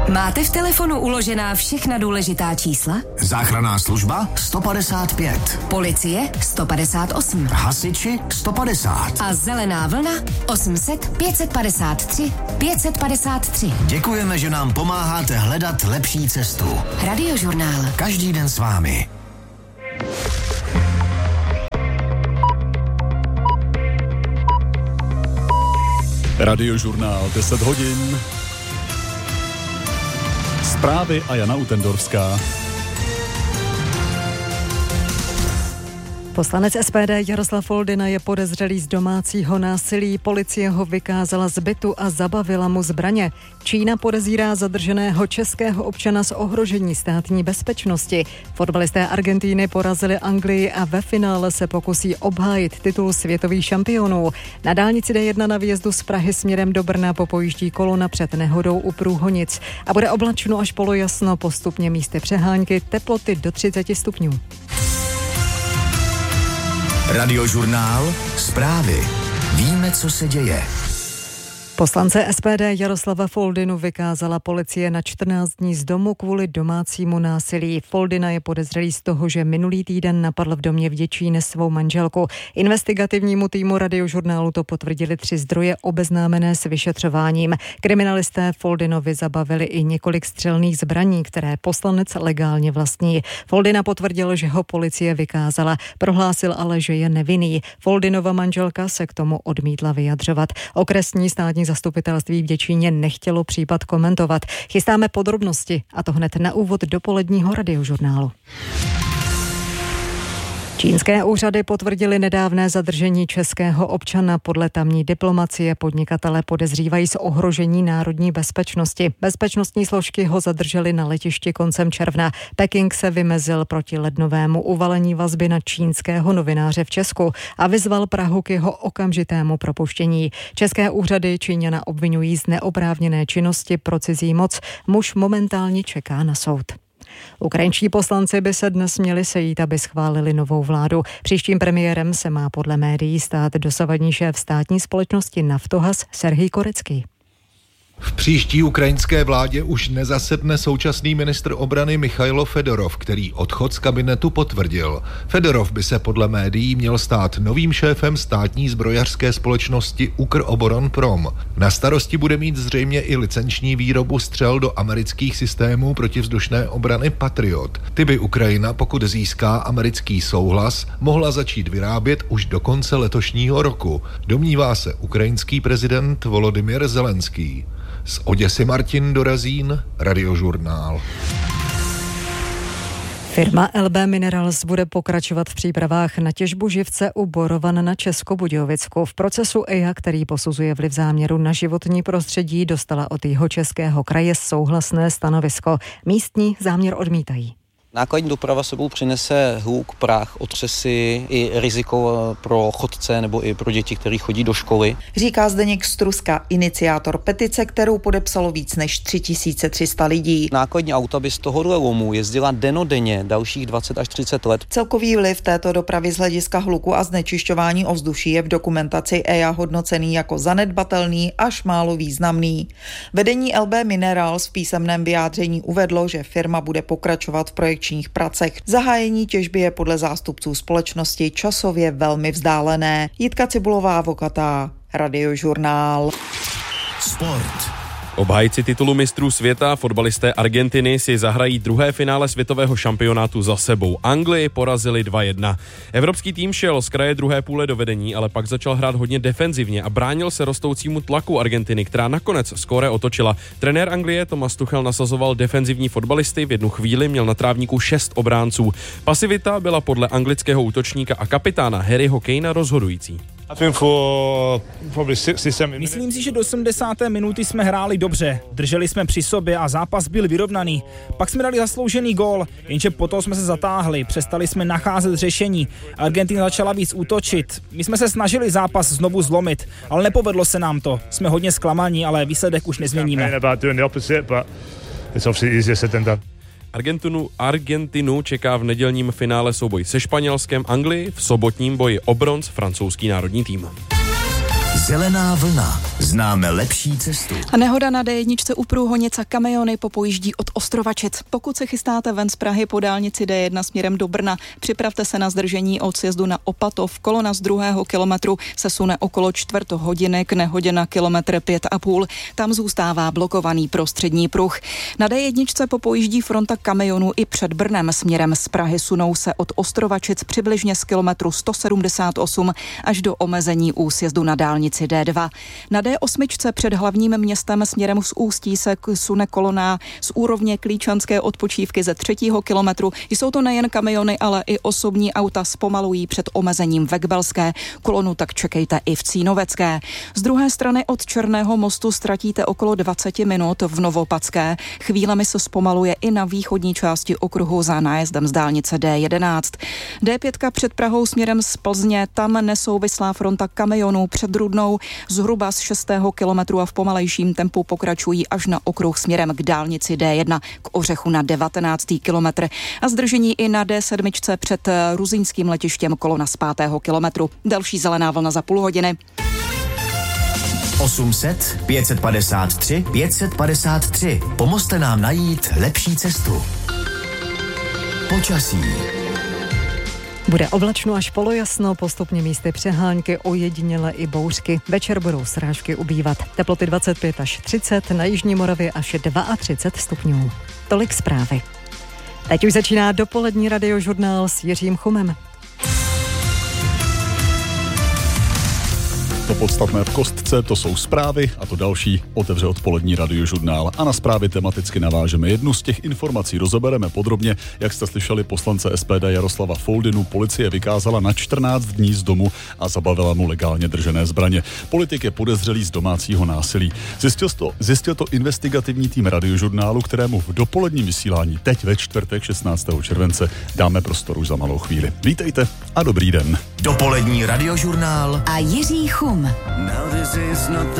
Máte v telefonu uložená všechna důležitá čísla? Záchranná služba 155. Policie 158. Hasiči 150. A zelená vlna 800 553 553. Děkujeme, že nám pomáháte hledat lepší cestu. Radiožurnál. Každý den s vámi. Radiožurnál 10 hodin. Zprávy a Jana Utendorská. Poslanec SPD Jaroslav Foldyna je podezřelý z domácího násilí. Policie ho vykázala z bytu a zabavila mu zbraně. Čína podezírá zadrženého českého občana z ohrožení státní bezpečnosti. Fotbalisté Argentíny porazili Anglii a ve finále se pokusí obhájit titul světových šampionů. Na dálnici D1 na výjezdu z Prahy směrem do Brna popojíždí kolona před nehodou u Průhonic. A bude oblačno až polojasno, postupně místy přehánky, teploty do 30 stupňů. Radiožurnál. Zprávy. Víme, co se děje. Poslance SPD Jaroslava Foldynu vykázala policie na 14 dní z domu kvůli domácímu násilí. Foldyna je podezřelý z toho, že minulý týden napadl v domě v Děčíně svou manželku. Investigativnímu týmu Radiožurnálu to potvrdili 3 zdroje obeznámené s vyšetřováním. Kriminalisté Foldynovi zabavili i několik střelných zbraní, které poslanec legálně vlastní. Foldyna potvrdil, že ho policie vykázala, prohlásil ale, že je nevinný. Foldynova manželka se k tomu odmítla vyjadřovat. Okresní státní zastupitelství v Děčíně nechtělo případ komentovat. Chystáme podrobnosti, a to hned na úvod dopoledního Radiožurnálu. Čínské úřady potvrdily nedávné zadržení českého občana. Podle tamní diplomacie podnikatele podezřívají z ohrožení národní bezpečnosti. Bezpečnostní složky ho zadržely na letišti koncem června. Peking se vymezil proti lednovému uvalení vazby na čínského novináře v Česku a vyzval Prahu k jeho okamžitému propuštění. České úřady Číňana obvinují z neoprávněné činnosti pro cizí moc. Muž momentálně čeká na soud. Ukrajinští poslanci by se dnes měli sejít, aby schválili novou vládu. Příštím premiérem se má podle médií stát dosavadní šéf státní společnosti Naftogaz Serhij Korecký. V příští ukrajinské vládě už nezasedne současný ministr obrany Michailo Fedorov, který odchod z kabinetu potvrdil. Fedorov by se podle médií měl stát novým šéfem státní zbrojařské společnosti Ukroboronprom. Na starosti bude mít zřejmě i licenční výrobu střel do amerických systémů protivzdušné obrany Patriot. Ty by Ukrajina, pokud získá americký souhlas, mohla začít vyrábět už do konce letošního roku, domnívá se ukrajinský prezident Volodymyr Zelenský. Z Oděsy Martin Dorazín, Radiožurnál. Firma LB Minerals bude pokračovat v přípravách na těžbu živce u Borovan na Českobudějovicku. V procesu EIA, který posuzuje vliv záměru na životní prostředí, dostala od Jihočeského kraje souhlasné stanovisko. Místní záměr odmítají. Nákladní doprava sebou přinese hluk, prach, otřesy i riziko pro chodce nebo i pro děti, kteří chodí do školy. Říká Zdeněk Struska, iniciátor petice, kterou podepsalo víc než 3300 lidí. Nákladní auta by z tohohle lomu jezdila dennodenně dalších 20 až 30 let. Celkový vliv této dopravy z hlediska hluku a znečišťování ovzduší je v dokumentaci EIA hodnocený jako zanedbatelný až málo významný. Vedení LB Minerals v písemném vyjádření uvedlo, že firma bude pokračovat v projekčních pracech. Zahájení těžby je podle zástupců společnosti časově velmi vzdálené. Jitka Cibulová, Vokatá, Radiožurnál. Sport. Obhájci titulu mistrů světa, fotbalisté Argentiny, si zahrají druhé finále světového šampionátu za sebou. Anglii porazili 2-1. Evropský tým šel z kraje druhé půle do vedení, ale pak začal hrát hodně defenzivně a bránil se rostoucímu tlaku Argentiny, která nakonec skóre otočila. Trenér Anglie Thomas Tuchel nasazoval defenzivní fotbalisty, v jednu chvíli měl na trávníku 6 obránců. Pasivita byla podle anglického útočníka a kapitána Harryho Kanea rozhodující. Myslím si, že do 70. minuty jsme hráli dobře, drželi jsme při sobě a zápas byl vyrovnaný. Pak jsme dali zasloužený gól, jenže potom jsme se zatáhli, přestali jsme nacházet řešení. Argentina začala víc útočit. My jsme se snažili zápas znovu zlomit, ale nepovedlo se nám to. Jsme hodně zklamaní, ale výsledek už nezměníme. Argentinu čeká v nedělním finále souboj se Španělskem, Anglii v sobotním boji o bronz francouzský národní tým. Zelená vlna. Známe lepší cestu. A nehoda na D1 u Průhonic a kamiony popojíždí od Ostrovačic. Pokud se chystáte ven z Prahy po dálnici D1 směrem do Brna, připravte se na zdržení od sjezdu na Opatov. Kolona z 2. kilometru se sune okolo 1/4 hodiny k nehodě na kilometr 5,5. Tam zůstává blokovaný prostřední pruh. Na D1 popojíždí fronta kamionů i před Brnem směrem z Prahy. Sunou se od Ostrovačic přibližně z kilometru 178 až do omezení u sjezdu na dálnici D2. Na D8 před hlavním městem směrem z Ústí se sune kolona z úrovně Klíčanské odpočívky ze 3. kilometru. Jsou to nejen kamiony, ale i osobní auta zpomalují před omezením Vekbelské. Kolonu tak čekejte i v Cínovecké. Z druhé strany od Černého mostu ztratíte okolo 20 minut v Novopadské. Chvílemi se zpomaluje i na východní části okruhu za nájezdem z dálnice D11. D5 před Prahou směrem z Plzně, tam nesouvislá fronta kamionů před Rudnou zhruba z 6. kilometru a v pomalejším tempu pokračují až na okruh směrem k dálnici D1 k Ořechu na 19. kilometr a zdržení i na D7 před Ruzyňským letištěm kolona z 5. kilometru. Další zelená vlna za půl hodiny. 800 553 553. Pomozte nám najít lepší cestu. Počasí. Bude oblačno až polojasno, postupně místy přehánky, ojediněle i bouřky. Večer budou srážky ubývat. Teploty 25 až 30, na jižní Moravě až 32 stupňů. Tolik zprávy. Teď už začíná dopolední radiožurnál s Jiřím Chumem. To podstatné v kostce, to jsou zprávy a to další otevře odpolední radiožurnál. A na zprávy tematicky navážeme. Jednu z těch informací rozebereme podrobně. Jak jste slyšeli, poslance SPD Jaroslava Foldinu policie vykázala na 14 dní z domu a zabavila mu legálně držené zbraně. Politik je podezřelý z domácího násilí. Zjistil to investigativní tým radiožurnálu, kterému v dopoledním vysílání teď ve čtvrtek 16. července dáme prostor už za malou chvíli. Vítejte a dobrý den. Dopolední radiožurnál a Jiří Chum.